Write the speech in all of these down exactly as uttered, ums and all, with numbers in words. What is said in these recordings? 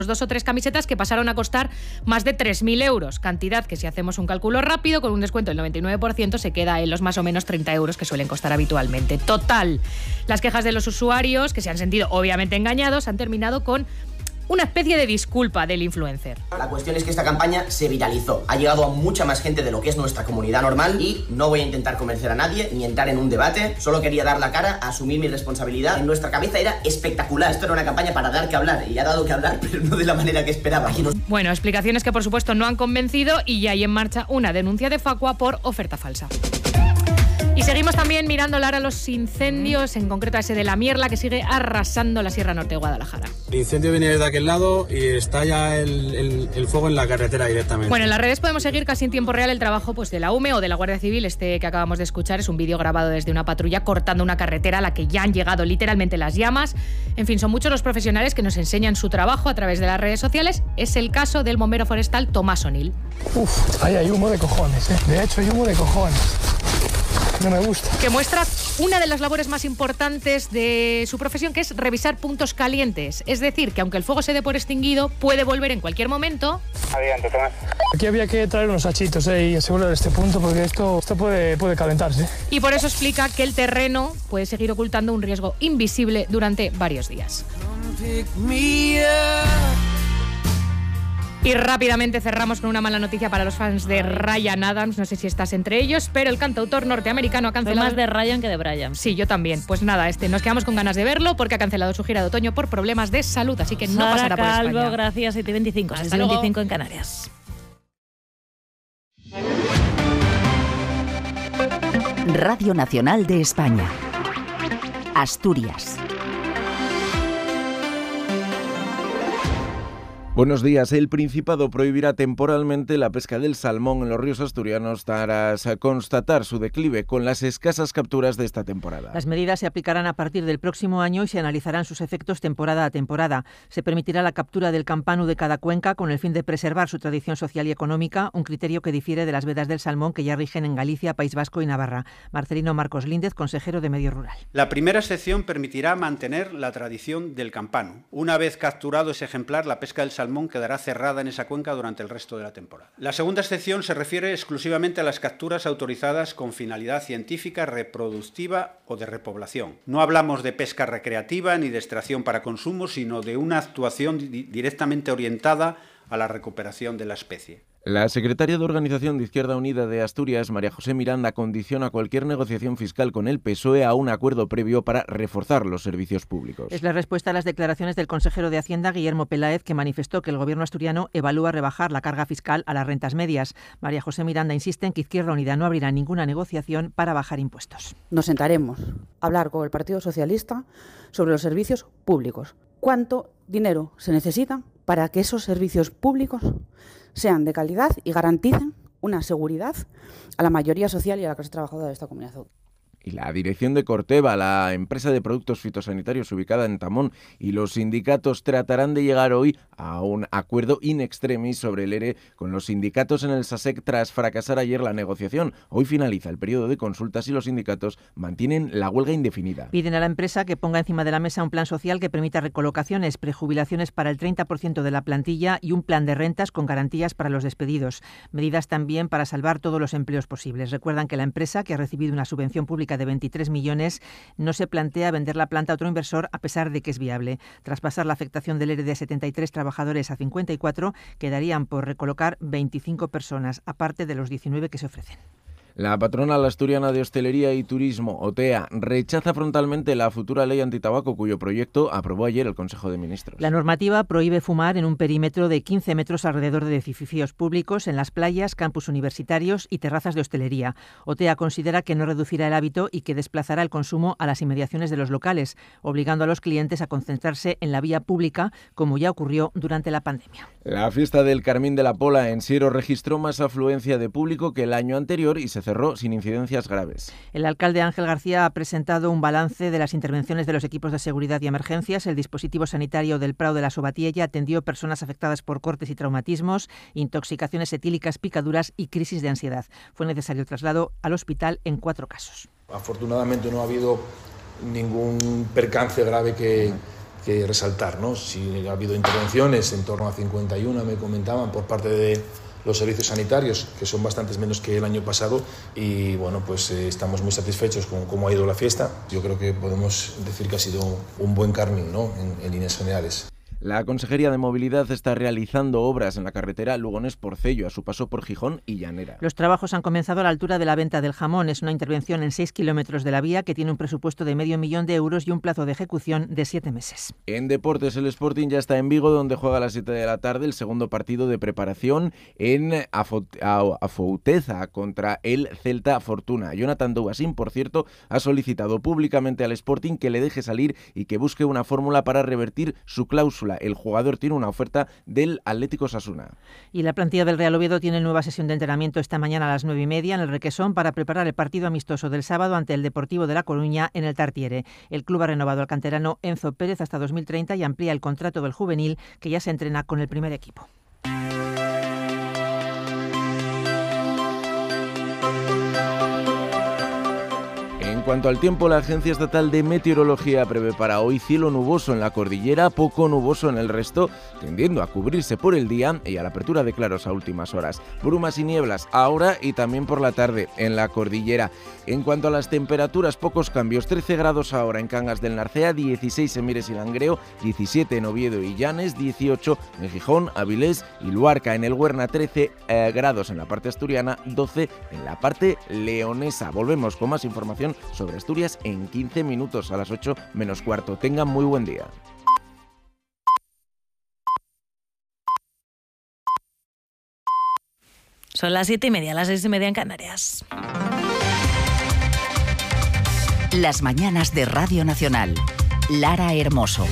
dos o tres camisetas que pasaron a costar más de tres mil euros, cantidad que si hacemos un cálculo rápido con un descuento del noventa y nueve por ciento se queda en los más o menos treinta euros que suelen costar habitualmente. Total, las quejas de los usuarios, que se han sentido obviamente engañados, han terminado con una especie de disculpa del influencer. La cuestión es que esta campaña se viralizó, ha llegado a mucha más gente de lo que es nuestra comunidad normal y no voy a intentar convencer a nadie ni entrar en un debate, solo quería dar la cara, asumir mi responsabilidad. En nuestra cabeza era espectacular, esto era una campaña para dar que hablar y ha dado que hablar, pero no de la manera que esperaba. Bueno, explicaciones que por supuesto no han convencido y ya hay en marcha una denuncia de Facua por oferta falsa. Y seguimos también mirando, Lara, los incendios, en concreto a ese de La Mierla, que sigue arrasando la Sierra Norte de Guadalajara. El incendio viene desde aquel lado y está ya el, el, el fuego en la carretera directamente. Bueno, en las redes podemos seguir casi en tiempo real el trabajo pues, de la U M E o de la Guardia Civil. Este que acabamos de escuchar es un vídeo grabado desde una patrulla cortando una carretera a la que ya han llegado literalmente las llamas. En fin, son muchos los profesionales que nos enseñan su trabajo a través de las redes sociales. Es el caso del bombero forestal Tomás O'Neill. Uf, ahí hay humo de cojones, ¿eh? De hecho, hay humo de cojones. No me gusta. Que muestra una de las labores más importantes de su profesión, que es revisar puntos calientes. Es decir, que aunque el fuego se dé por extinguido, puede volver en cualquier momento. Adelante, Tomás. Aquí había que traer unos hachitos eh, y asegurar este punto, porque esto, esto puede, puede calentarse. Y por eso explica que el terreno puede seguir ocultando un riesgo invisible durante varios días. Y rápidamente cerramos con una mala noticia para los fans de Ryan Adams. No sé si estás entre ellos, pero el cantautor norteamericano ha cancelado... Fue más de Ryan que de Brian. Sí, yo también. Pues nada, este nos quedamos con ganas de verlo porque ha cancelado su gira de otoño por problemas de salud, así que no Sara pasará por Calvo, España. Gracias, siete y veinticinco. Hasta seis y veinticinco en Canarias. Radio Nacional de España. Asturias. Buenos días. El Principado prohibirá temporalmente la pesca del salmón en los ríos asturianos tras constatar su declive con las escasas capturas de esta temporada. Las medidas se aplicarán a partir del próximo año y se analizarán sus efectos temporada a temporada. Se permitirá la captura del campanu de cada cuenca con el fin de preservar su tradición social y económica, un criterio que difiere de las vedas del salmón que ya rigen en Galicia, País Vasco y Navarra. Marcelino Marcos Líndez, consejero de Medio Rural. La primera excepción permitirá mantener la tradición del campanu. Una vez capturado ese ejemplar, la pesca del salmón salmón quedará cerrada en esa cuenca durante el resto de la temporada. La segunda excepción se refiere exclusivamente a las capturas autorizadas con finalidad científica, reproductiva o de repoblación. No hablamos de pesca recreativa ni de extracción para consumo, sino de una actuación di- directamente orientada a la recuperación de la especie. La secretaria de Organización de Izquierda Unida de Asturias, María José Miranda, condiciona cualquier negociación fiscal con el P S O E a un acuerdo previo para reforzar los servicios públicos. Es la respuesta a las declaraciones del consejero de Hacienda, Guillermo Peláez, que manifestó que el gobierno asturiano evalúa rebajar la carga fiscal a las rentas medias. María José Miranda insiste en que Izquierda Unida no abrirá ninguna negociación para bajar impuestos. Nos sentaremos a hablar con el Partido Socialista sobre los servicios públicos. ¿Cuánto dinero se necesita para que esos servicios públicos sean de calidad y garanticen una seguridad a la mayoría social y a la clase trabajadora de esta comunidad autónoma? Y la dirección de Corteva, la empresa de productos fitosanitarios ubicada en Tamón, y los sindicatos tratarán de llegar hoy a un acuerdo in extremis sobre el ERE con los sindicatos en el SASEC tras fracasar ayer la negociación. Hoy finaliza el periodo de consultas y los sindicatos mantienen la huelga indefinida. Piden a la empresa que ponga encima de la mesa un plan social que permita recolocaciones, prejubilaciones para el treinta por ciento de la plantilla y un plan de rentas con garantías para los despedidos. Medidas también para salvar todos los empleos posibles. Recuerdan que la empresa, que ha recibido una subvención pública de veintitrés millones, no se plantea vender la planta a otro inversor a pesar de que es viable. Tras pasar la afectación del ERE de setenta y tres trabajadores a cincuenta y cuatro, quedarían por recolocar veinticinco personas, aparte de los diecinueve que se ofrecen. La patronal asturiana de hostelería y turismo, OTEA, rechaza frontalmente la futura ley antitabaco cuyo proyecto aprobó ayer el Consejo de Ministros. La normativa prohíbe fumar en un perímetro de quince metros alrededor de edificios públicos, en las playas, campus universitarios y terrazas de hostelería. OTEA considera que no reducirá el hábito y que desplazará el consumo a las inmediaciones de los locales, obligando a los clientes a concentrarse en la vía pública, como ya ocurrió durante la pandemia. La fiesta del Carmín de la Pola en Siero registró más afluencia de público que el año anterior y se cerró sin incidencias graves. El alcalde Ángel García ha presentado un balance de las intervenciones de los equipos de seguridad y emergencias. El dispositivo sanitario del Prado de la Sobatiella atendió personas afectadas por cortes y traumatismos, intoxicaciones etílicas, picaduras y crisis de ansiedad. Fue necesario el traslado al hospital en cuatro casos. Afortunadamente no ha habido ningún percance grave que, que resaltar, ¿no? Si ha habido intervenciones, en torno a cincuenta y uno me comentaban, por parte de los servicios sanitarios, que son bastantes menos que el año pasado, y bueno, pues eh, estamos muy satisfechos con cómo ha ido la fiesta. Yo creo que podemos decir que ha sido un buen Carmín, ¿no? en, en líneas generales. La Consejería de Movilidad está realizando obras en la carretera Lugones-Porcello a su paso por Gijón y Llanera. Los trabajos han comenzado a la altura de la venta del jamón. Es una intervención en seis kilómetros de la vía que tiene un presupuesto de medio millón de euros y un plazo de ejecución de siete meses. En deportes, el Sporting ya está en Vigo, donde juega a las siete de la tarde el segundo partido de preparación en Afouteza contra el Celta Fortuna. Jonathan Douasin, por cierto, ha solicitado públicamente al Sporting que le deje salir y que busque una fórmula para revertir su cláusula. El jugador tiene una oferta del Atlético Osasuna. Y la plantilla del Real Oviedo tiene nueva sesión de entrenamiento esta mañana a las nueve y media en el Requesón para preparar el partido amistoso del sábado ante el Deportivo de La Coruña en el Tartiere. El club ha renovado al canterano Enzo Pérez hasta dos mil treinta y amplía el contrato del juvenil, que ya se entrena con el primer equipo. En cuanto al tiempo, la Agencia Estatal de Meteorología prevé para hoy cielo nuboso en la cordillera, poco nuboso en el resto, tendiendo a cubrirse por el día y a la apertura de claros a últimas horas. Brumas y nieblas ahora y también por la tarde en la cordillera. En cuanto a las temperaturas, pocos cambios. trece grados ahora en Cangas del Narcea, dieciséis en Mieres y Langreo, diecisiete en Oviedo y Llanes, dieciocho en Gijón, Avilés y Luarca. En el Huerna, trece eh, grados en la parte asturiana, doce en la parte leonesa. Volvemos con más información sobre Asturias en quince minutos, a las ocho menos cuarto. Tengan muy buen día. Son las siete y media, las seis y media en Canarias. Las mañanas de Radio Nacional. Lara Hermoso.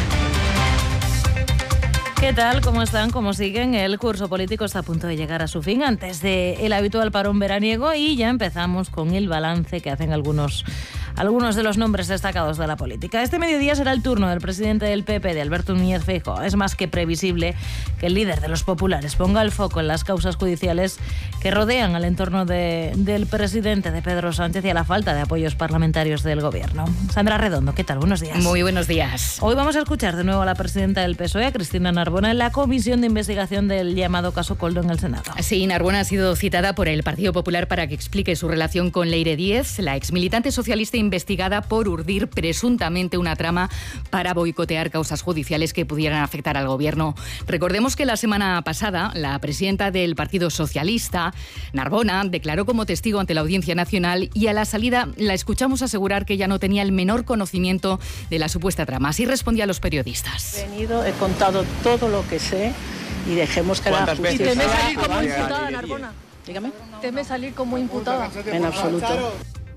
¿Qué tal? ¿Cómo están? ¿Cómo siguen? El curso político está a punto de llegar a su fin antes del habitual parón veraniego y ya empezamos con el balance que hacen algunos, algunos de los nombres destacados de la política. Este mediodía será el turno del presidente del P P, de Alberto Núñez Feijóo. Es más que previsible que el líder de los populares ponga el foco en las causas judiciales que rodean al entorno de, del presidente, de Pedro Sánchez, y a la falta de apoyos parlamentarios del gobierno. Sandra Redondo, ¿qué tal? Buenos días. Muy buenos días. Hoy vamos a escuchar de nuevo a la presidenta del P S O E, a Cristina Narbona, en la comisión de investigación del llamado caso Koldo en el Senado. Sí, Narbona ha sido citada por el Partido Popular para que explique su relación con Leire Díez, la exmilitante socialista investigada por urdir presuntamente una trama para boicotear causas judiciales que pudieran afectar al gobierno. Recordemos que la semana pasada la presidenta del Partido Socialista, Narbona, declaró como testigo ante la Audiencia Nacional y a la salida la escuchamos asegurar que ella no tenía el menor conocimiento de la supuesta trama. Así respondía a los periodistas. He venido, he contado todo lo que sé y dejemos que la justicia... ¿Y teme salir como imputada, Narbona? Dígame. ¿Teme salir como imputada? En absoluto.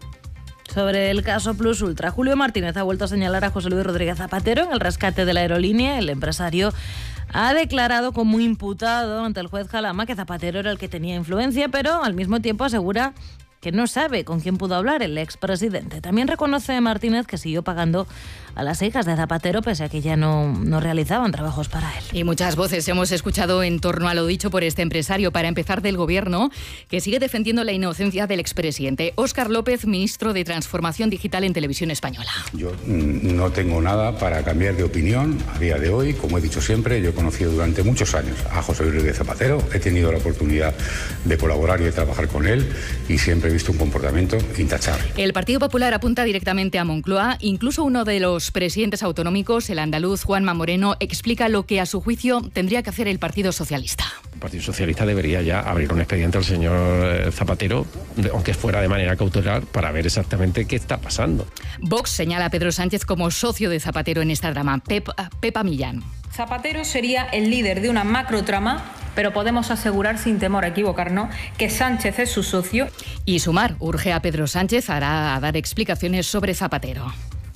Sobre el caso Plus Ultra, Julio Martínez ha vuelto a señalar a José Luis Rodríguez Zapatero en el rescate de la aerolínea. El empresario ha declarado como imputado ante el juez Jalama que Zapatero era el que tenía influencia, pero al mismo tiempo asegura que no sabe con quién pudo hablar el expresidente. También reconoce Martínez que siguió pagando a las hijas de Zapatero, pese a que ya no, no realizaban trabajos para él. Y muchas voces hemos escuchado en torno a lo dicho por este empresario, para empezar del Gobierno, que sigue defendiendo la inocencia del expresidente. Óscar López, ministro de Transformación Digital en Televisión Española. Yo no tengo nada para cambiar de opinión a día de hoy. Como he dicho siempre, yo he conocido durante muchos años a José Luis Rodríguez Zapatero, he tenido la oportunidad de colaborar y de trabajar con él y siempre he visto un comportamiento intachable. El Partido Popular apunta directamente a Moncloa. Incluso uno de los presidentes autonómicos, el andaluz Juanma Moreno, explica lo que a su juicio tendría que hacer el Partido Socialista. El Partido Socialista debería ya abrir un expediente al señor Zapatero, aunque fuera de manera cautelar, para ver exactamente qué está pasando. Vox señala a Pedro Sánchez como socio de Zapatero en esta trama. Pep, Pepa Millán. Zapatero sería el líder de una macrotrama, pero podemos asegurar sin temor a equivocarnos que Sánchez es su socio. Y Sumar urge a Pedro Sánchez a dar explicaciones sobre Zapatero.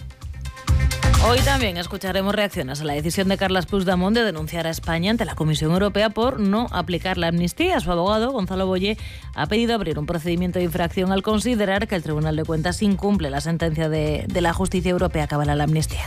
Hoy también escucharemos reacciones a la decisión de Carles Puigdemont de denunciar a España ante la Comisión Europea por no aplicar la amnistía. Su abogado, Gonzalo Boye, ha pedido abrir un procedimiento de infracción al considerar que el Tribunal de Cuentas incumple la sentencia de, de la Justicia Europea que avala la amnistía.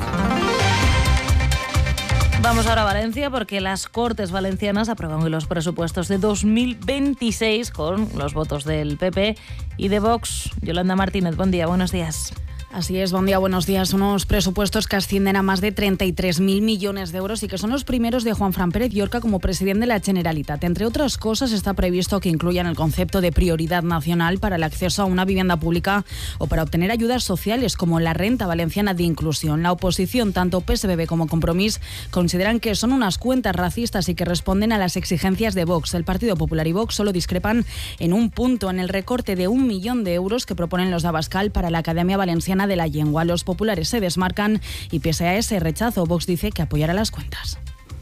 Vamos ahora a Valencia porque las Cortes Valencianas aprueban hoy los presupuestos de dos mil veintiséis con los votos del P P y de Vox. Yolanda Martínez, buen día, buenos días. Así es, buen día, buenos días. Unos presupuestos que ascienden a más de treinta y tres mil millones de euros y que son los primeros de Juanfran Pérez Llorca como presidente de la Generalitat. Entre otras cosas, está previsto que incluyan el concepto de prioridad nacional para el acceso a una vivienda pública o para obtener ayudas sociales como la renta valenciana de inclusión. La oposición, tanto P S B B como Compromís, consideran que son unas cuentas racistas y que responden a las exigencias de Vox. El Partido Popular y Vox solo discrepan en un punto, en el recorte de un millón de euros que proponen los de Abascal para la Academia Valenciana de la Llengua. Los populares se desmarcan y pese a ese rechazo, Vox dice que apoyará las cuentas.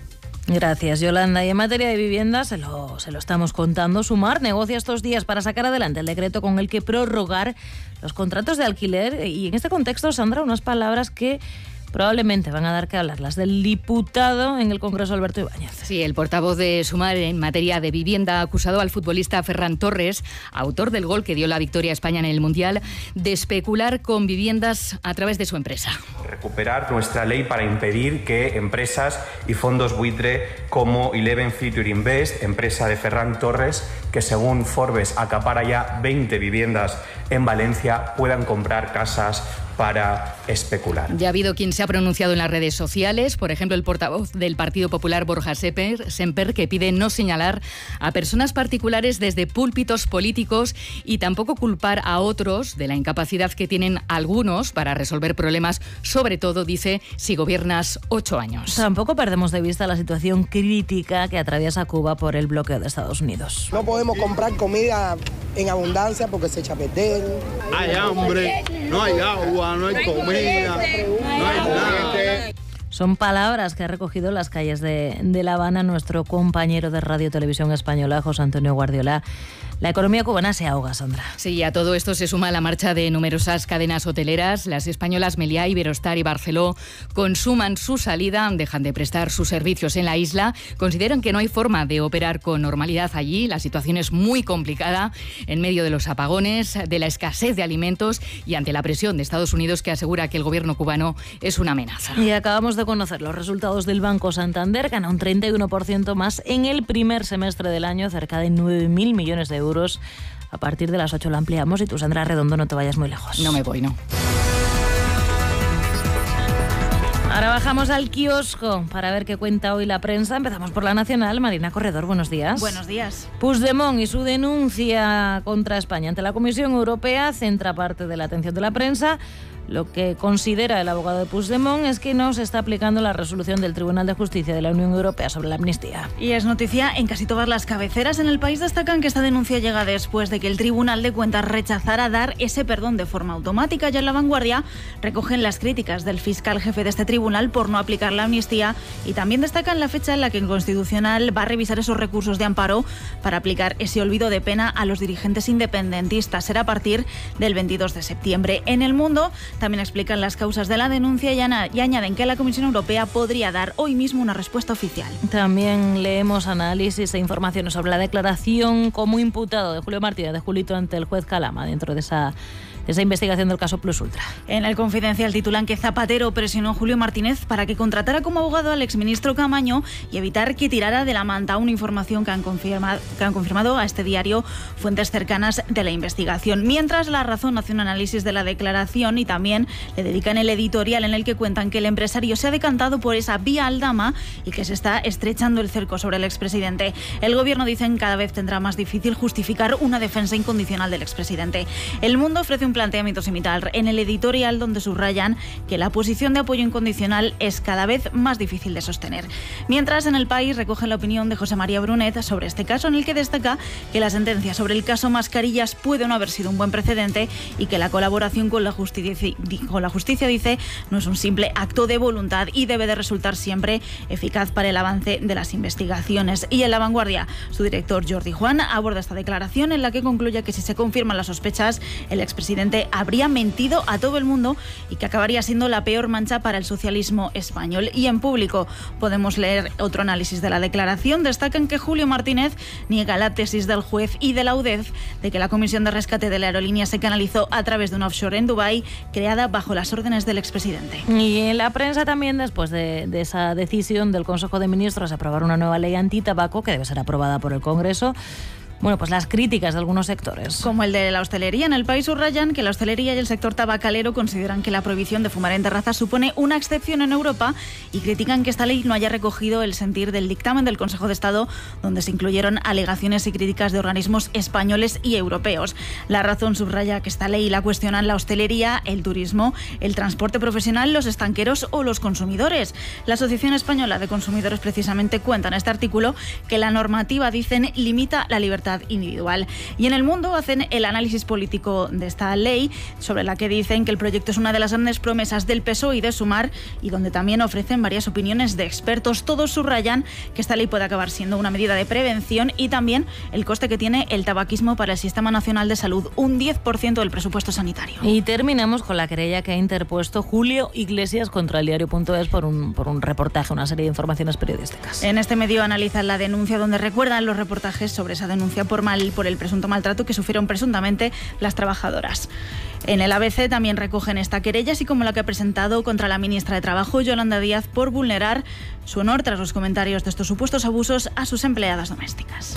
Gracias, Yolanda. Y en materia de vivienda, se lo, se lo estamos contando, Sumar negocia estos días para sacar adelante el decreto con el que prorrogar los contratos de alquiler. Y en este contexto, Sandra, unas palabras que probablemente van a dar que hablar, las del diputado en el Congreso, Alberto Ibáñez. Sí, el portavoz de Sumar en materia de vivienda ha acusado al futbolista Ferran Torres, autor del gol que dio la victoria a España en el Mundial, de especular con viviendas a través de su empresa. Recuperar nuestra ley para impedir que empresas y fondos buitre como Eleven Future Invest, empresa de Ferran Torres, que según Forbes acapara ya veinte viviendas en Valencia, puedan comprar casas para especular. Ya ha habido quien se ha pronunciado en las redes sociales, por ejemplo el portavoz del Partido Popular, Borja Semper, Semper, que pide no señalar a personas particulares desde púlpitos políticos y tampoco culpar a otros de la incapacidad que tienen algunos para resolver problemas, sobre todo, dice, si gobiernas ocho años. Tampoco perdemos de vista la situación crítica que atraviesa Cuba por el bloqueo de Estados Unidos. No podemos comprar comida en abundancia porque se echa a perder. Hay hambre, no hay agua, no hay comida, no hay nada. Son palabras que ha recogido en las calles de, de La Habana nuestro compañero de Radio Televisión Española, José Antonio Guardiola. La economía cubana se ahoga, Sandra. Sí, a todo esto se suma la marcha de numerosas cadenas hoteleras. Las españolas Meliá, Iberostar y Barceló consuman su salida, dejan de prestar sus servicios en la isla. Consideran que no hay forma de operar con normalidad allí. La situación es muy complicada en medio de los apagones, de la escasez de alimentos y ante la presión de Estados Unidos, que asegura que el gobierno cubano es una amenaza. Y acabamos de conocer los resultados del Banco Santander. Gana un treinta y uno por ciento más en el primer semestre del año, cerca de nueve mil millones de euros. A partir de las ocho lo ampliamos y tú, Sandra Redondo, no te vayas muy lejos. No me voy, no. Ahora bajamos al kiosco para ver qué cuenta hoy la prensa. Empezamos por La Nacional. Marina Corredor, buenos días. Buenos días. Puigdemont y su denuncia contra España ante la Comisión Europea centra parte de la atención de la prensa. Lo que considera el abogado de Puigdemont es que no se está aplicando la resolución del Tribunal de Justicia de la Unión Europea sobre la amnistía. Y es noticia en casi todas las cabeceras. En El País destacan que esta denuncia llega después de que el Tribunal de Cuentas rechazara dar ese perdón de forma automática. Ya en La Vanguardia recogen las críticas del fiscal jefe de este tribunal por no aplicar la amnistía y también destacan la fecha en la que el Constitucional va a revisar esos recursos de amparo para aplicar ese olvido de pena a los dirigentes independentistas. Será a partir del veintidós de septiembre. En El Mundo también explican las causas de la denuncia y añaden que la Comisión Europea podría dar hoy mismo una respuesta oficial. También leemos análisis e informaciones sobre la declaración como imputado de Julio Martínez, de Julito, ante el juez Calama, dentro de esa... esa investigación del caso Plus Ultra. En El Confidencial titulan que Zapatero presionó a Julio Martínez para que contratara como abogado al exministro Camaño y evitar que tirara de la manta, una información que han confirmado, que han confirmado a este diario fuentes cercanas de la investigación. Mientras, La Razón hace un análisis de la declaración y también le dedican el editorial en el que cuentan que el empresario se ha decantado por esa vía Aldama y que se está estrechando el cerco sobre el expresidente. El gobierno, dicen, cada vez tendrá más difícil justificar una defensa incondicional del expresidente. El Mundo ofrece un planteamiento similar en el editorial, donde subrayan que la posición de apoyo incondicional es cada vez más difícil de sostener. Mientras, en El País recogen la opinión de José María Brunet sobre este caso, en el que destaca que la sentencia sobre el caso Mascarillas puede no haber sido un buen precedente y que la colaboración con la justicia, con la justicia, dice, no es un simple acto de voluntad y debe de resultar siempre eficaz para el avance de las investigaciones. Y en La Vanguardia, su director Jordi Juan aborda esta declaración en la que concluye que si se confirman las sospechas, el expresidente habría mentido a todo el mundo y que acabaría siendo la peor mancha para el socialismo español. Y en Público podemos leer otro análisis de la declaración. Destacan que Julio Martínez niega la tesis del juez y de la U D E F de que la comisión de rescate de la aerolínea se canalizó a través de un offshore en Dubái creada bajo las órdenes del expresidente. Y en la prensa también, después de, de esa decisión del Consejo de Ministros de aprobar una nueva ley antitabaco que debe ser aprobada por el Congreso, bueno, pues las críticas de algunos sectores. Como el de la hostelería. En El País subrayan que la hostelería y el sector tabacalero consideran que la prohibición de fumar en terrazas supone una excepción en Europa y critican que esta ley no haya recogido el sentir del dictamen del Consejo de Estado, donde se incluyeron alegaciones y críticas de organismos españoles y europeos. La Razón subraya que esta ley la cuestionan la hostelería, el turismo, el transporte profesional, los estanqueros o los consumidores. La Asociación Española de Consumidores precisamente cuenta en este artículo que la normativa, dicen, limita la libertad individual. Y en El Mundo hacen el análisis político de esta ley, sobre la que dicen que el proyecto es una de las grandes promesas del P S O E y de Sumar, y donde también ofrecen varias opiniones de expertos. Todos subrayan que esta ley puede acabar siendo una medida de prevención y también el coste que tiene el tabaquismo para el Sistema Nacional de Salud, un diez por ciento del presupuesto sanitario. Y terminamos con la querella que ha interpuesto Julio Iglesias contra el diario punto es por un, por un reportaje, una serie de informaciones periodísticas. En este medio analizan la denuncia, donde recuerdan los reportajes sobre esa denuncia por mal por el presunto maltrato que sufrieron presuntamente las trabajadoras. En el A B C también recogen esta querella, así como la que ha presentado contra la ministra de Trabajo, Yolanda Díaz, por vulnerar su honor tras los comentarios de estos supuestos abusos a sus empleadas domésticas.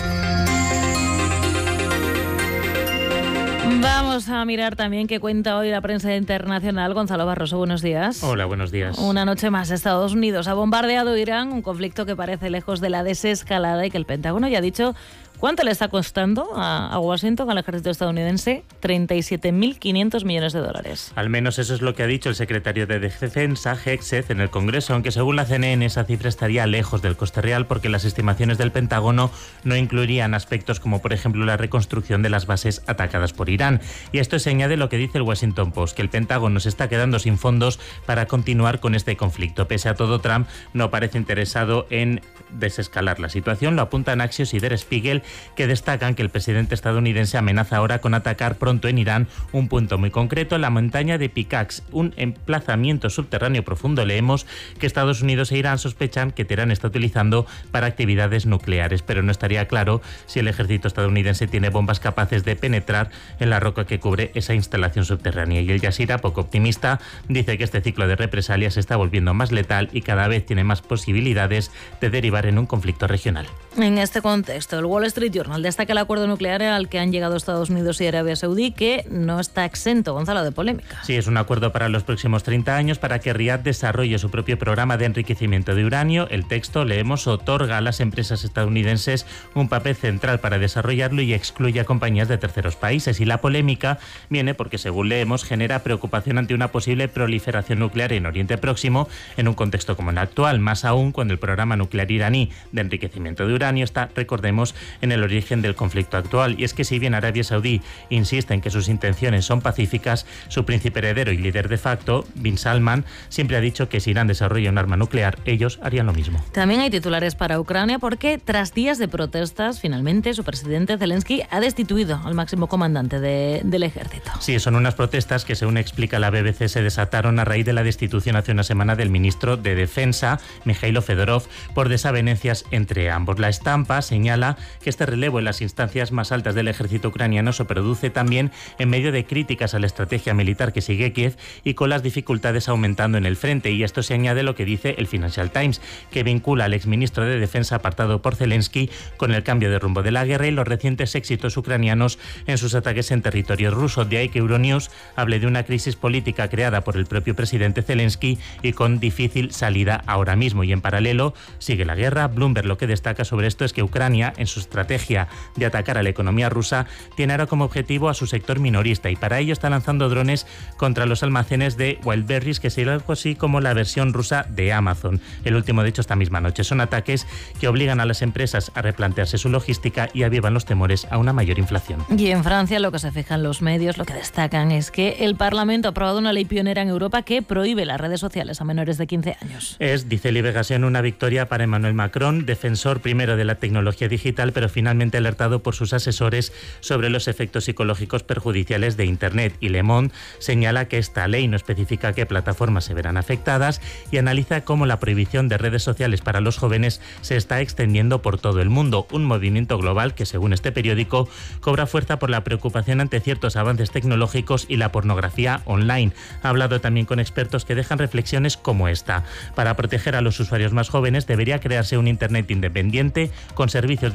Vamos a mirar también qué cuenta hoy la prensa internacional. Gonzalo Barroso, buenos días. Hola, buenos días. Una noche más, Estados Unidos ha bombardeado Irán, un conflicto que parece lejos de la desescalada y que el Pentágono ya ha dicho cuánto le está costando a, a Washington, al ejército estadounidense, treinta y siete mil quinientos millones de dólares. Al menos eso es lo que ha dicho el secretario de Defensa, Hegseth, en el Congreso, aunque según la C N N esa cifra estaría lejos del coste real porque las estimaciones del Pentágono no incluirían aspectos como, por ejemplo, la reconstrucción de las bases atacadas por Irán. Y esto se añade lo que dice el Washington Post, que el Pentágono se está quedando sin fondos para continuar con este conflicto. Pese a todo, Trump no parece interesado en desescalar la situación. Lo apuntan Axios y Der Spiegel, que destacan que el presidente estadounidense amenaza ahora con atacar pronto en Irán un punto muy concreto, la montaña de Picach, un emplazamiento subterráneo profundo, leemos, que Estados Unidos e Irán sospechan que Teherán está utilizando para actividades nucleares, pero no estaría claro si el ejército estadounidense tiene bombas capaces de penetrar en la roca que cubre esa instalación subterránea. Y el Jazeera, poco optimista, dice que este ciclo de represalias se está volviendo más letal y cada vez tiene más posibilidades de derivar en un conflicto regional. En este contexto, el Wall Street Journal destaca el acuerdo nuclear al que han llegado Estados Unidos y Arabia Saudí, que no está exento, Gonzalo, de polémica. Sí, es un acuerdo para los próximos treinta años para que Riad desarrolle su propio programa de enriquecimiento de uranio. El texto, leemos, otorga a las empresas estadounidenses un papel central para desarrollarlo y excluye a compañías de terceros países. Y la polémica viene porque, según leemos, genera preocupación ante una posible proliferación nuclear en Oriente Próximo en un contexto como el actual, más aún cuando el programa nuclear iraní de enriquecimiento de uranio está, recordemos, en el origen del conflicto actual. Y es que si bien Arabia Saudí insiste en que sus intenciones son pacíficas, su príncipe heredero y líder de facto, Bin Salman, siempre ha dicho que si Irán desarrolla un arma nuclear, ellos harían lo mismo. También hay titulares para Ucrania porque tras días de protestas, finalmente su presidente Zelensky ha destituido al máximo comandante de, del ejército. Sí, son unas protestas que, según explica la B B C, se desataron a raíz de la destitución hace una semana del ministro de Defensa, Mikhailo Fedorov, por desavenencias entre ambos. La estampa señala que este relevo en las instancias más altas del ejército ucraniano se produce también en medio de críticas a la estrategia militar que sigue Kiev y con las dificultades aumentando en el frente. Y esto se añade a lo que dice el Financial Times, que vincula al exministro de Defensa apartado por Zelensky con el cambio de rumbo de la guerra y los recientes éxitos ucranianos en sus ataques en territorio ruso. De ahí que Euronews hable de una crisis política creada por el propio presidente Zelensky y con difícil salida ahora mismo. Y en paralelo sigue la guerra. Bloomberg lo que destaca sobre esto es que Ucrania, en su estrategia de atacar a la economía rusa, tiene ahora como objetivo a su sector minorista y para ello está lanzando drones contra los almacenes de Wildberries, que sería algo así como la versión rusa de Amazon. El último, de hecho, esta misma noche. Son ataques que obligan a las empresas a replantearse su logística y avivan los temores a una mayor inflación. Y en Francia lo que se fijan los medios, lo que destacan es que el Parlamento ha aprobado una ley pionera en Europa que prohíbe las redes sociales a menores de quince años. Es, dice Libération, una victoria para Emmanuel Macron, defensor primero de la tecnología digital, pero finalmente alertado por sus asesores sobre los efectos psicológicos perjudiciales de Internet. Y Le Monde señala que esta ley no especifica qué plataformas se verán afectadas y analiza cómo la prohibición de redes sociales para los jóvenes se está extendiendo por todo el mundo. Un movimiento global que, según este periódico, cobra fuerza por la preocupación ante ciertos avances tecnológicos y la pornografía online. Ha hablado también con expertos que dejan reflexiones como esta. Para proteger a los usuarios más jóvenes debería crearse un Internet independiente con servicios diseñados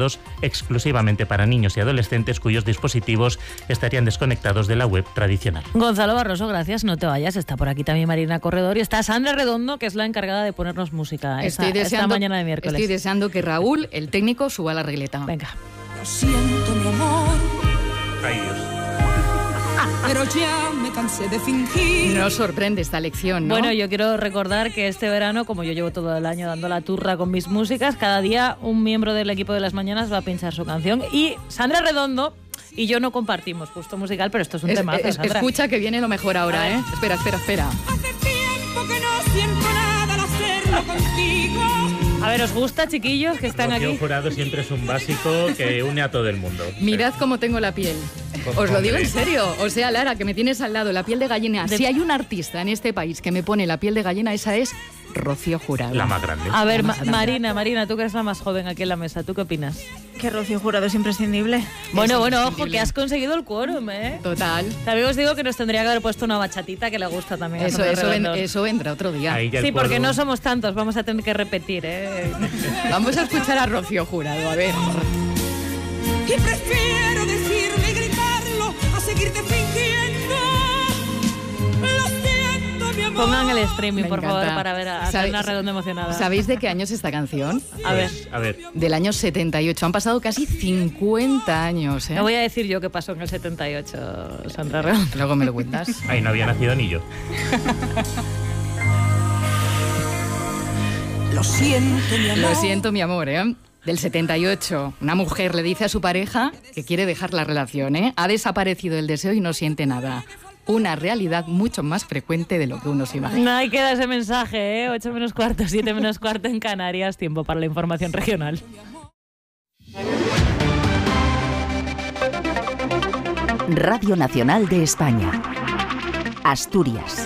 pensados exclusivamente para niños y adolescentes cuyos dispositivos estarían desconectados de la web tradicional. Gonzalo Barroso, gracias, no te vayas. Está por aquí también Marina Corredor y está Sandra Redondo, que es la encargada de ponernos música estoy esta, deseando, esta mañana de miércoles. Estoy deseando que Raúl, el técnico, suba la regleta. Venga. Lo siento, mi amor. Ay, Dios. Pero ya me cansé de fingir. Nos sorprende esta lección, ¿no? Bueno, yo quiero recordar que este verano, como yo llevo todo el año dando la turra con mis músicas, cada día un miembro del equipo de Las Mañanas va a pinchar su canción y Sandra Redondo y yo no compartimos gusto musical, pero esto es un es, temazo, es, Sandra. Escucha que viene lo mejor ahora, ¿eh? Espera, espera, espera. Hace tiempo que no siento nada al hacerlo contigo. A ver, ¿os gusta, chiquillos, que están Rocío aquí? Jurado siempre es un básico que une a todo el mundo. Mirad cómo tengo la piel. Os lo digo en serio. O sea, Lara, que me tienes al lado, la piel de gallina. De... Si hay un artista en este país que me pone la piel de gallina, esa es Rocío Jurado. La más grande. A ver, Ma Marina, Marina, tú que eres la más joven aquí en la mesa, ¿tú qué opinas? Que Rocío Jurado es imprescindible. Bueno, es bueno, imprescindible. ojo, que has conseguido el quórum, ¿eh? Total. También os digo que nos tendría que haber puesto una bachatita que le gusta también. Eso, eso, ven, eso vendrá otro día. Sí, porque no somos tantos, vamos a tener que repetir, ¿eh? Vamos a escuchar a Rocío Jurado, a ver. Y prefiero decirlo y gritarlo a seguirte fingiendo. Lo siento, mi amor. Pongan el streaming, Me por encanta. favor, para ver a Sandra Redondo emocionada. ¿Sabéis de qué año es esta canción? A ver. A ver. Del año setenta y ocho. Han pasado casi cincuenta años, ¿eh? No voy a decir yo qué pasó en el setenta y ocho, Sandra Redondo. Luego me lo cuentas. Ahí no había nacido ni yo. Lo siento, mi amor. Lo siento, mi amor, ¿eh? Del setenta y ocho. Una mujer le dice a su pareja que quiere dejar la relación, ¿eh? Ha desaparecido el deseo y no siente nada. Una realidad mucho más frecuente de lo que uno se imagina. Ahí queda ese mensaje, ¿eh? ocho menos cuarto, siete menos cuarto en Canarias. Tiempo para la información regional. Radio Nacional de España. Asturias.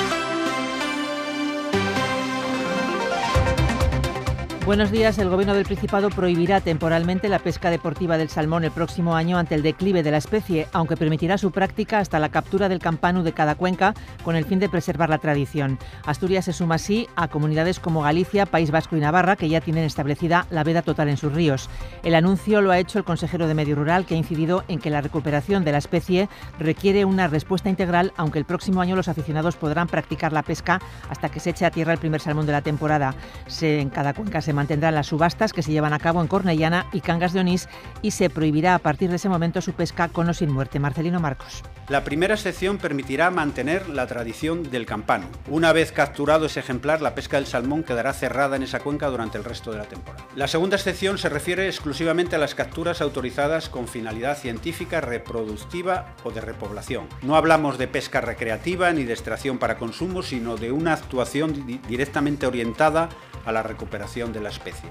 Buenos días. El Gobierno del Principado prohibirá temporalmente la pesca deportiva del salmón el próximo año ante el declive de la especie, aunque permitirá su práctica hasta la captura del campanu de cada cuenca con el fin de preservar la tradición. Asturias se suma así a comunidades como Galicia, País Vasco y Navarra, que ya tienen establecida la veda total en sus ríos. El anuncio lo ha hecho el consejero de Medio Rural, que ha incidido en que la recuperación de la especie requiere una respuesta integral, aunque el próximo año los aficionados podrán practicar la pesca hasta que se eche a tierra el primer salmón de la temporada. Se, en cada cuenca se mantendrán las subastas que se llevan a cabo en Cornellana y Cangas de Onís y se prohibirá a partir de ese momento su pesca con o sin muerte. Marcelino Marcos. La primera sección permitirá mantener la tradición del campano. Una vez capturado ese ejemplar, la pesca del salmón quedará cerrada en esa cuenca durante el resto de la temporada. La segunda sección se refiere exclusivamente a las capturas autorizadas con finalidad científica, reproductiva o de repoblación. No hablamos de pesca recreativa ni de extracción para consumo, sino de una actuación di- directamente orientada a la recuperación de la especie.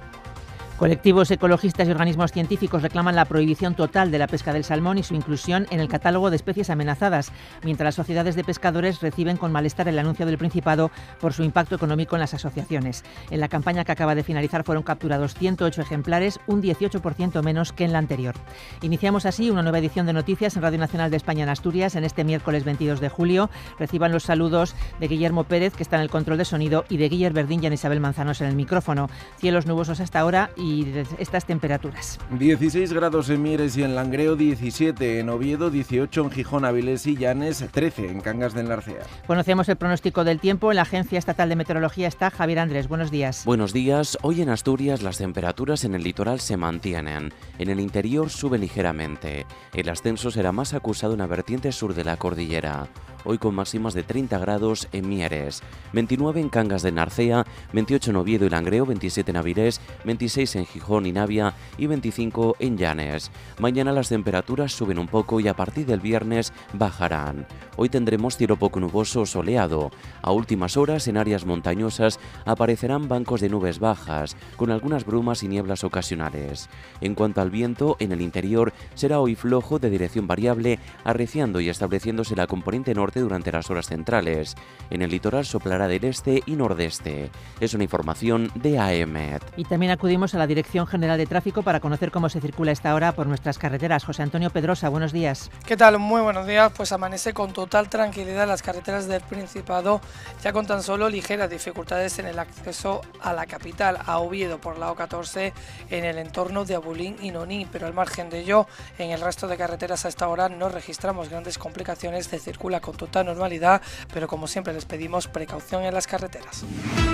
Colectivos ecologistas y organismos científicos reclaman la prohibición total de la pesca del salmón y su inclusión en el catálogo de especies amenazadas, mientras las sociedades de pescadores reciben con malestar el anuncio del Principado por su impacto económico en las asociaciones. En la campaña que acaba de finalizar fueron capturados ciento ocho ejemplares, un dieciocho por ciento menos que en la anterior. Iniciamos así una nueva edición de noticias en Radio Nacional de España en Asturias en este miércoles veintidós de julio. Reciban los saludos de Guillermo Pérez, que está en el control de sonido, y de Guillermo Verdín y Ana Isabel Manzanos en el micrófono. Cielos nubosos hasta ahora y de estas temperaturas. dieciséis grados en Mieres y en Langreo, diecisiete en Oviedo, dieciocho en Gijón, Avilés y Llanes, trece en Cangas del Narcea. Conocemos el pronóstico del tiempo. En la Agencia Estatal de Meteorología está Javier Andrés. Buenos días. Buenos días. Hoy en Asturias las temperaturas en el litoral se mantienen. En el interior sube ligeramente. El ascenso será más acusado en la vertiente sur de la cordillera. Hoy con máximas de treinta grados en Mieres, veintinueve en Cangas de Narcea, veintiocho en Oviedo y Langreo, veintisiete en Avilés, veintiséis en Gijón y Navia y veinticinco en Llanes. Mañana las temperaturas suben un poco y a partir del viernes bajarán. Hoy tendremos cielo poco nuboso o soleado. A últimas horas en áreas montañosas aparecerán bancos de nubes bajas, con algunas brumas y nieblas ocasionales. En cuanto al viento, en el interior será hoy flojo de dirección variable, arreciando y estableciéndose la componente norte fuerte durante las horas centrales. En el litoral soplará del este y nordeste. Es una información de A E M E T. Y también acudimos a la Dirección General de Tráfico para conocer cómo se circula a esta hora por nuestras carreteras. José Antonio Pedrosa, buenos días. ¿Qué tal? Muy buenos días. Pues amanece con total tranquilidad las carreteras del Principado, ya con tan solo ligeras dificultades en el acceso a la capital, a Oviedo por la O catorce en el entorno de Abulín y Noní, pero al margen de ello, en el resto de carreteras a esta hora no registramos grandes complicaciones, se circula con total normalidad, pero como siempre les pedimos precaución en las carreteras.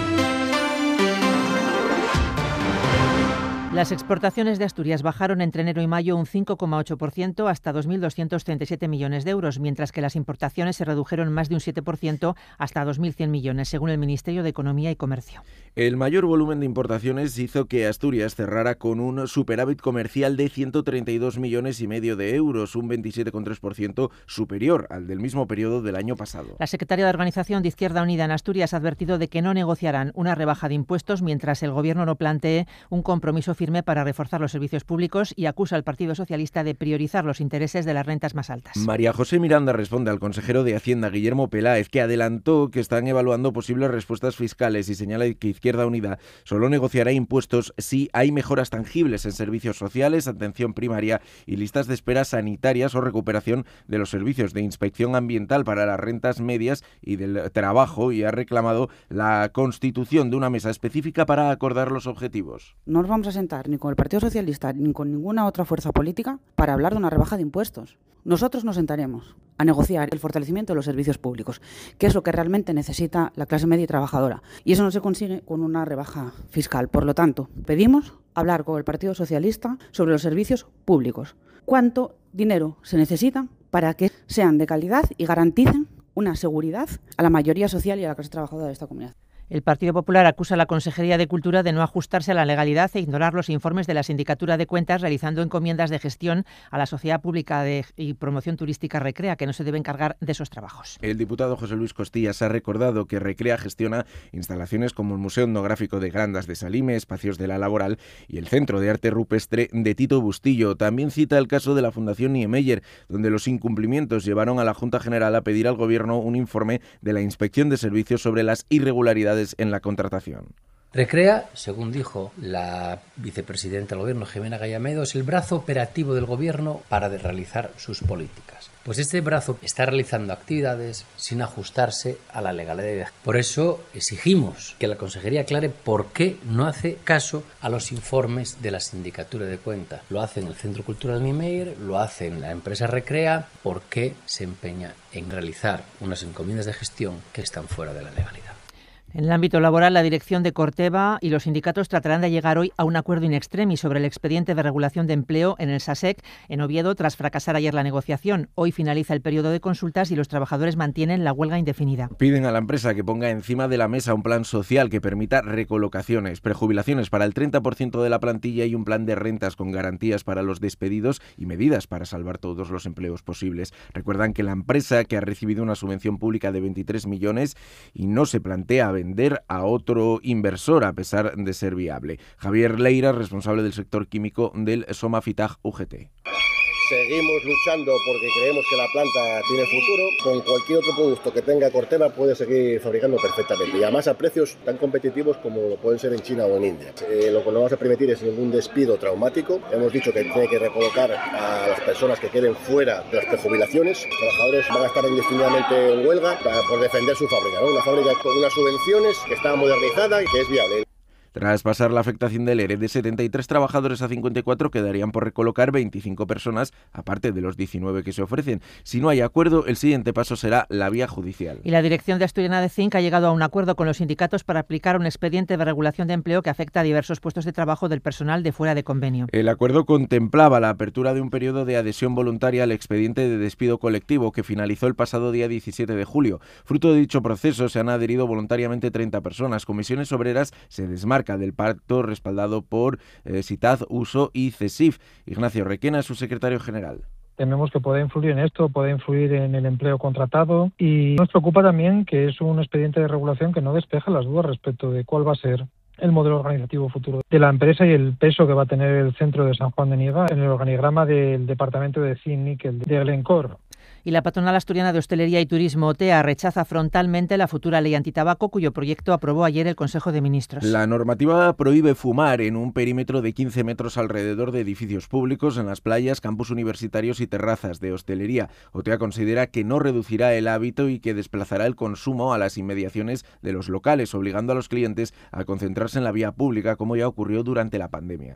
Las exportaciones de Asturias bajaron entre enero y mayo un cinco coma ocho por ciento hasta dos mil doscientos treinta y siete millones de euros, mientras que las importaciones se redujeron más de un siete por ciento hasta dos mil cien millones, según el Ministerio de Economía y Comercio. El mayor volumen de importaciones hizo que Asturias cerrara con un superávit comercial de ciento treinta y dos millones y medio de euros, un veintisiete coma tres por ciento superior al del mismo periodo del año pasado. La secretaria de Organización de Izquierda Unida en Asturias ha advertido de que no negociarán una rebaja de impuestos mientras el Gobierno no plantee un compromiso firme para reforzar los servicios públicos y acusa al Partido Socialista de priorizar los intereses de las rentas más altas. María José Miranda responde al consejero de Hacienda, Guillermo Peláez, que adelantó que están evaluando posibles respuestas fiscales y señala que Izquierda Unida solo negociará impuestos si hay mejoras tangibles en servicios sociales, atención primaria y listas de espera sanitarias o recuperación de los servicios de inspección ambiental para las rentas medias y del trabajo, y ha reclamado la constitución de una mesa específica para acordar los objetivos. No nos vamos a sentar ni con el Partido Socialista ni con ninguna otra fuerza política para hablar de una rebaja de impuestos. Nosotros nos sentaremos a negociar el fortalecimiento de los servicios públicos, que es lo que realmente necesita la clase media y trabajadora. Y eso no se consigue con una rebaja fiscal. Por lo tanto, pedimos hablar con el Partido Socialista sobre los servicios públicos. ¿Cuánto dinero se necesita para que sean de calidad y garanticen una seguridad a la mayoría social y a la clase trabajadora de esta comunidad? El Partido Popular acusa a la Consejería de Cultura de no ajustarse a la legalidad e ignorar los informes de la Sindicatura de Cuentas, realizando encomiendas de gestión a la Sociedad Pública de y Promoción Turística Recrea, que no se debe encargar de esos trabajos. El diputado José Luis Costillas ha recordado que Recrea gestiona instalaciones como el Museo Etnográfico de Grandas de Salime, espacios de la Laboral y el Centro de Arte Rupestre de Tito Bustillo. También cita el caso de la Fundación Niemeyer, donde los incumplimientos llevaron a la Junta General a pedir al Gobierno un informe de la Inspección de Servicios sobre las irregularidades en la contratación. Recrea, según dijo la vicepresidenta del Gobierno, Jimena Gallamedo, es el brazo operativo del Gobierno para realizar sus políticas. Pues este brazo está realizando actividades sin ajustarse a la legalidad. Por eso exigimos que la Consejería aclare por qué no hace caso a los informes de la Sindicatura de Cuentas. Lo hace en el Centro Cultural Niemeyer, lo hace en la empresa Recrea, ¿por qué se empeña en realizar unas encomiendas de gestión que están fuera de la legalidad? En el ámbito laboral, la dirección de Corteva y los sindicatos tratarán de llegar hoy a un acuerdo in extremis sobre el expediente de regulación de empleo en el SASEC en Oviedo, tras fracasar ayer la negociación. Hoy finaliza el periodo de consultas y los trabajadores mantienen la huelga indefinida. Piden a la empresa que ponga encima de la mesa un plan social que permita recolocaciones, prejubilaciones para el treinta por ciento de la plantilla y un plan de rentas con garantías para los despedidos y medidas para salvar todos los empleos posibles. Recuerdan que la empresa, que ha recibido una subvención pública de veintitrés millones y no se plantea vender a otro inversor a pesar de ser viable. Javier Leira, responsable del sector químico del Somafitag U G T. Seguimos luchando porque creemos que la planta tiene futuro. Con cualquier otro producto que tenga Corteva puede seguir fabricando perfectamente, y además a precios tan competitivos como lo pueden ser en China o en India. Eh, lo que no vamos a permitir es ningún despido traumático. Hemos dicho que tiene que recolocar a las personas que queden fuera de las prejubilaciones. Los trabajadores van a estar indefinidamente en huelga para, por defender su fábrica, ¿no? Una fábrica con unas subvenciones que está modernizada y que es viable. Tras pasar la afectación del ERE de setenta y tres trabajadores a cincuenta y cuatro, quedarían por recolocar veinticinco personas, aparte de los diecinueve que se ofrecen. Si no hay acuerdo, el siguiente paso será la vía judicial. Y la dirección de Asturiana de Zinc ha llegado a un acuerdo con los sindicatos para aplicar un expediente de regulación de empleo que afecta a diversos puestos de trabajo del personal de fuera de convenio. El acuerdo contemplaba la apertura de un periodo de adhesión voluntaria al expediente de despido colectivo que finalizó el pasado día diecisiete de julio. Fruto de dicho proceso se han adherido voluntariamente treinta personas. Comisiones Obreras se desmarca del pacto respaldado por eh, SITAD, U S O y CESIF. Ignacio Requena es su secretario general. Tememos que pueda influir en esto, puede influir en el empleo contratado, y nos preocupa también que es un expediente de regulación que no despeja las dudas respecto de cuál va a ser el modelo organizativo futuro de la empresa y el peso que va a tener el centro de San Juan de Nieva en el organigrama del departamento de zinc níquel de Glencore. Y la patronal asturiana de hostelería y turismo, OTEA, rechaza frontalmente la futura ley antitabaco, cuyo proyecto aprobó ayer el Consejo de Ministros. La normativa prohíbe fumar en un perímetro de quince metros alrededor de edificios públicos, en las playas, campus universitarios y terrazas de hostelería. OTEA considera que no reducirá el hábito y que desplazará el consumo a las inmediaciones de los locales, obligando a los clientes a concentrarse en la vía pública, como ya ocurrió durante la pandemia.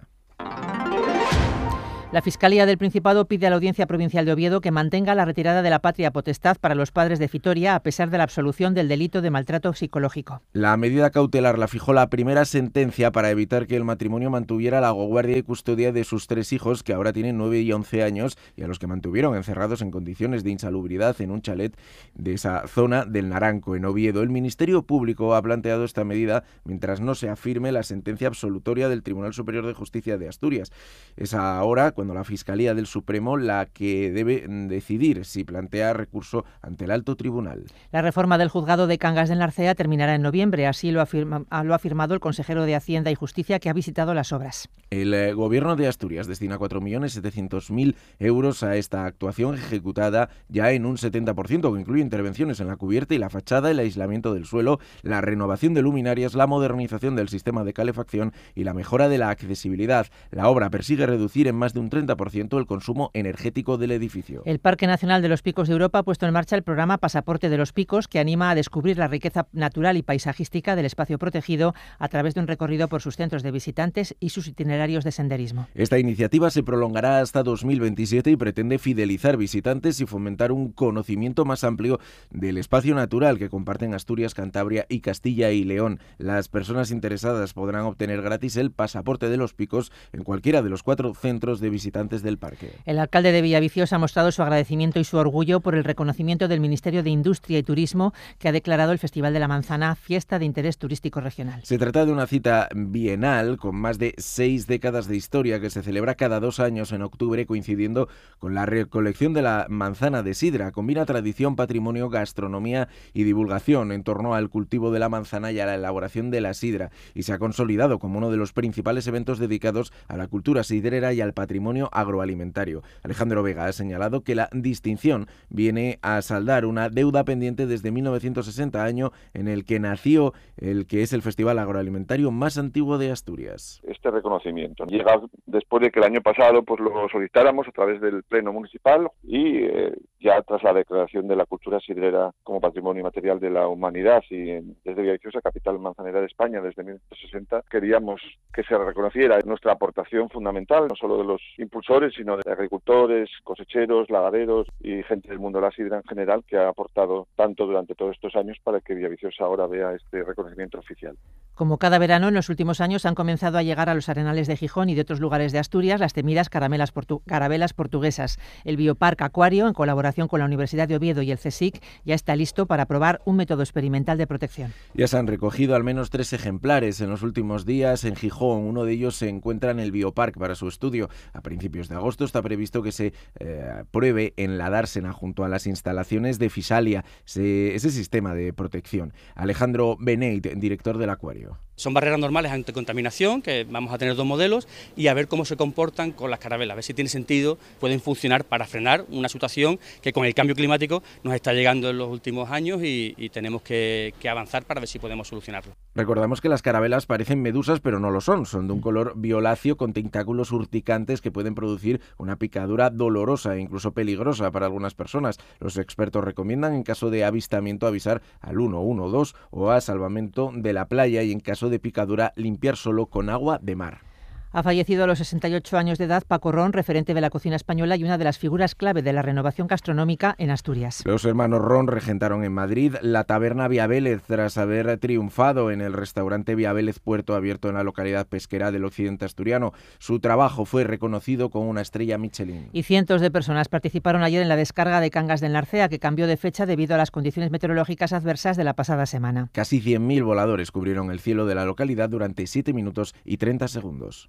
La Fiscalía del Principado pide a la Audiencia Provincial de Oviedo que mantenga la retirada de la patria potestad para los padres de Fitoria, a pesar de la absolución del delito de maltrato psicológico. La medida cautelar la fijó la primera sentencia para evitar que el matrimonio mantuviera la guardia y custodia de sus tres hijos, que ahora tienen nueve y once años, y a los que mantuvieron encerrados en condiciones de insalubridad en un chalet de esa zona del Naranco, en Oviedo. El Ministerio Público ha planteado esta medida mientras no se afirme la sentencia absolutoria del Tribunal Superior de Justicia de Asturias. Es ahora cuando la Fiscalía del Supremo la que debe decidir si plantea recurso ante el Alto Tribunal. La reforma del juzgado de Cangas del Narcea terminará en noviembre, así lo, afirma, lo ha afirmado el consejero de Hacienda y Justicia, que ha visitado las obras. El eh, Gobierno de Asturias destina cuatro millones setecientos mil euros a esta actuación, ejecutada ya en un setenta por ciento, que incluye intervenciones en la cubierta y la fachada, el aislamiento del suelo, la renovación de luminarias, la modernización del sistema de calefacción y la mejora de la accesibilidad. La obra persigue reducir en más de un treinta por ciento el consumo energético del edificio. El Parque Nacional de los Picos de Europa ha puesto en marcha el programa Pasaporte de los Picos, que anima a descubrir la riqueza natural y paisajística del espacio protegido a través de un recorrido por sus centros de visitantes y sus itinerarios de senderismo. Esta iniciativa se prolongará hasta dos mil veintisiete y pretende fidelizar visitantes y fomentar un conocimiento más amplio del espacio natural que comparten Asturias, Cantabria y Castilla y León. Las personas interesadas podrán obtener gratis el Pasaporte de los Picos en cualquiera de los cuatro centros de visitantes del parque. El alcalde de Villaviciosa ha mostrado su agradecimiento y su orgullo por el reconocimiento del Ministerio de Industria y Turismo, que ha declarado el Festival de la Manzana fiesta de interés turístico regional. Se trata de una cita bienal con más de seis décadas de historia que se celebra cada dos años en octubre, coincidiendo con la recolección de la manzana de sidra. Combina tradición, patrimonio, gastronomía y divulgación en torno al cultivo de la manzana y a la elaboración de la sidra, y se ha consolidado como uno de los principales eventos dedicados a la cultura sidrera y al patrimonio agroalimentario. Alejandro Vega ha señalado que la distinción viene a saldar una deuda pendiente desde mil novecientos sesenta, año en el que nació el que es el festival agroalimentario más antiguo de Asturias. Este reconocimiento llega después de que el año pasado pues lo solicitáramos a través del Pleno Municipal y eh, ya tras la declaración de la cultura sidrera como patrimonio inmaterial de la humanidad y en, desde Villaviciosa, capital manzanera de España, desde mil novecientos sesenta, queríamos que se reconociera nuestra aportación fundamental, no solo de los impulsores, sino de agricultores, cosecheros, lagaderos y gente del mundo de la sidra en general, que ha aportado tanto durante todos estos años para que Villaviciosa ahora vea este reconocimiento oficial. Como cada verano, en los últimos años han comenzado a llegar a los arenales de Gijón y de otros lugares de Asturias las temidas caramelas portu- carabelas portuguesas. El Bioparque Acuario, en colaboración con la Universidad de Oviedo y el CSIC, ya está listo para probar un método experimental de protección. Ya se han recogido al menos tres ejemplares en los últimos días en Gijón. Uno de ellos se encuentra en el Bioparque para su estudio. A principios de agosto está previsto que se eh, pruebe en la dársena junto a las instalaciones de Fisalia, se, ese sistema de protección. Alejandro Beneit, director del acuario. Son barreras normales ante contaminación, que vamos a tener dos modelos, y a ver cómo se comportan con las carabelas, a ver si tiene sentido, pueden funcionar para frenar una situación que con el cambio climático nos está llegando en los últimos años y, y tenemos que, que avanzar para ver si podemos solucionarlo. Recordamos que las carabelas parecen medusas, pero no lo son, son de un color violáceo con tentáculos urticantes que pueden producir una picadura dolorosa e incluso peligrosa para algunas personas. Los expertos recomiendan, en caso de avistamiento, avisar al uno uno dos o a Salvamento de la Playa, y en caso de picadura limpiar solo con agua de mar. Ha fallecido a los sesenta y ocho años de edad Paco Ron, referente de la cocina española y una de las figuras clave de la renovación gastronómica en Asturias. Los hermanos Ron regentaron en Madrid la taberna Viavélez tras haber triunfado en el restaurante Viavélez Puerto, abierto en la localidad pesquera del occidente asturiano. Su trabajo fue reconocido con una estrella Michelin. Y cientos de personas participaron ayer en la descarga de Cangas del Narcea, que cambió de fecha debido a las condiciones meteorológicas adversas de la pasada semana. Casi cien mil voladores cubrieron el cielo de la localidad durante siete minutos y treinta segundos.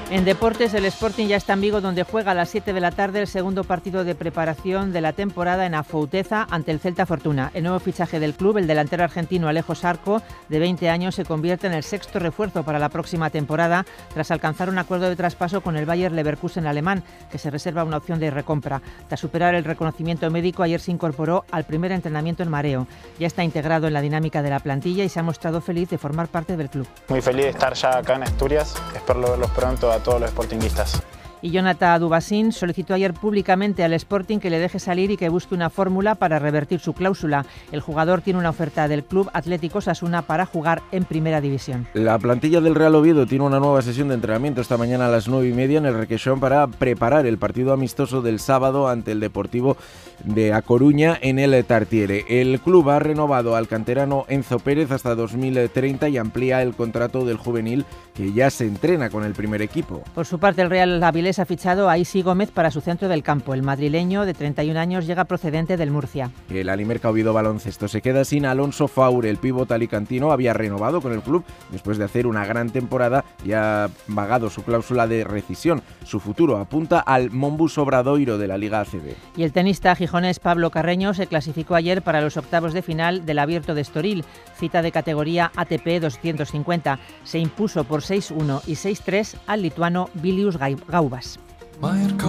En deportes, el Sporting ya está en Vigo, donde juega a las siete de la tarde el segundo partido de preparación de la temporada en Afouteza ante el Celta Fortuna. El nuevo fichaje del club, el delantero argentino Alejo Sarco, de veinte años, se convierte en el sexto refuerzo para la próxima temporada, tras alcanzar un acuerdo de traspaso con el Bayer Leverkusen alemán, que se reserva una opción de recompra. Tras superar el reconocimiento médico, ayer se incorporó al primer entrenamiento en mareo. Ya está integrado en la dinámica de la plantilla y se ha mostrado feliz de formar parte del club. Muy feliz de estar ya acá en Asturias, espero verlos pronto a todos los sportinguistas. Y Jonathan Dubasín solicitó ayer públicamente al Sporting que le deje salir y que busque una fórmula para revertir su cláusula. El jugador tiene una oferta del Club Atlético Osasuna para jugar en Primera División. La plantilla del Real Oviedo tiene una nueva sesión de entrenamiento esta mañana a las nueve y media en el Requeixón para preparar el partido amistoso del sábado ante el Deportivo de A Coruña en el Tartiere. El club ha renovado al canterano Enzo Pérez hasta dos mil treinta y amplía el contrato del juvenil, que ya se entrena con el primer equipo. Por su parte, el Real Avilés ha fichado a Isi Gómez para su centro del campo. El madrileño, de treinta y un años, llega procedente del Murcia. El Alimerca Oviedo Baloncesto se queda sin Alonso Faure. El pívot alicantino había renovado con el club después de hacer una gran temporada y ha pagado su cláusula de rescisión. Su futuro apunta al Monbus Obradoiro de la Liga A C B. Y el tenista gijonés Pablo Carreño se clasificó ayer para los octavos de final del Abierto de Estoril, cita de categoría A T P doscientos cincuenta. Se impuso por seis uno y seis tres al lituano Vilius Gaubas.